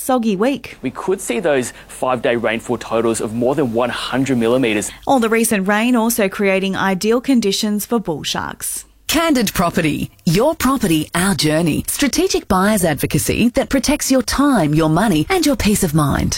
soggy week. We could see those 5-day rainfall totals of more than 100 millimetres. All the recent rain also creating ideal conditions for bull sharks. Candid Property. Your property, our journey. Strategic buyers advocacy that protects your time, your money and your peace of mind.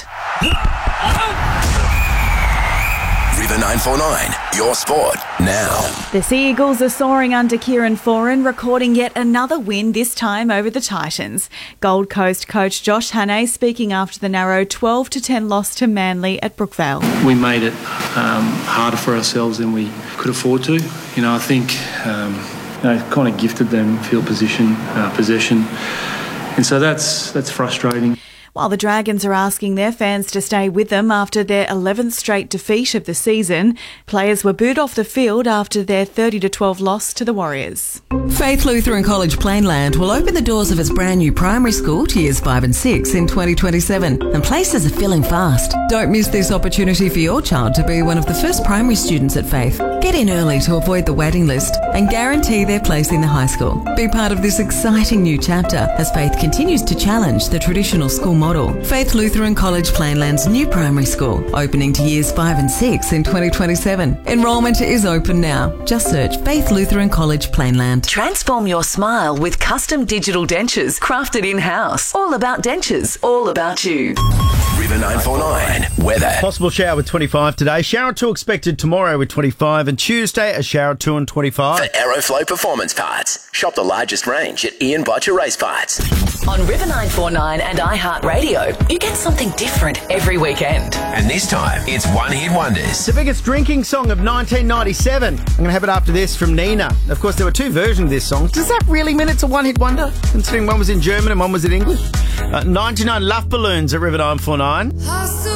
River 949, your sport now. The Sea Eagles are soaring under Kieran Foran, recording yet another win, this time over the Titans. Gold Coast coach Josh Hannay speaking after the narrow 12-10 loss to Manly at Brookvale. We made it harder for ourselves than we could afford to. I think kind of gifted them field position, possession, and so that's frustrating. While the Dragons are asking their fans to stay with them after their 11th straight defeat of the season, players were booed off the field after their 30-12 loss to the Warriors. Faith Lutheran College Plainland will open the doors of its brand new primary school to years 5 and 6 in 2027, and places are filling fast. Don't miss this opportunity for your child to be one of the first primary students at Faith. Get in early to avoid the waiting list and guarantee their place in the high school. Be part of this exciting new chapter as Faith continues to challenge the traditional school model. Faith Lutheran College Plainland's new primary school, opening to years 5 and 6 in 2027. Enrolment is open now. Just search Faith Lutheran College Plainland. Transform your smile with custom digital dentures crafted in-house. All about dentures, all about you. River 949, weather. Possible shower with 25 today. Shower 2 expected tomorrow with 25, and Tuesday a shower 2 and 25. For Aeroflow Performance Parts, shop the largest range at Ian Botcher Race Parts. On River 949 and iHeartRadio, you get something different every weekend. And this time, it's One Hit Wonders. The biggest drinking song of 1997. I'm going to have it after this from Nina. Of course, there were 2 versions of this song. Does that really mean it's a one-hit wonder? Considering one was in German and one was in English. 99 Luftballoons at River 949.